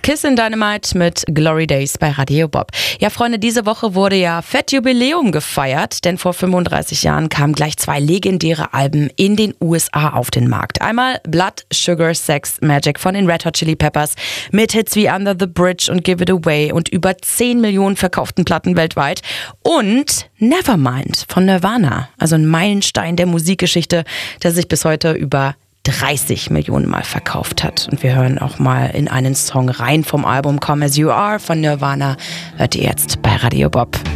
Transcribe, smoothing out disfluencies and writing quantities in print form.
Kissin' Dynamite mit Glory Days bei Radio Bob. Ja, Freunde, diese Woche wurde ja Fettjubiläum gefeiert, denn vor 35 Jahren kamen gleich 2 legendäre Alben in den USA auf den Markt. Einmal Blood, Sugar, Sex, Magic von den Red Hot Chili Peppers mit Hits wie Under the Bridge und Give It Away und über 10 Millionen verkauften Platten weltweit. Und Nevermind von Nirvana, also ein Meilenstein der Musikgeschichte, der sich bis heute über 30 Millionen Mal verkauft hat. Und wir hören auch mal in einen Song rein vom Album Come As You Are von Nirvana. Hört ihr jetzt bei Radio Bob.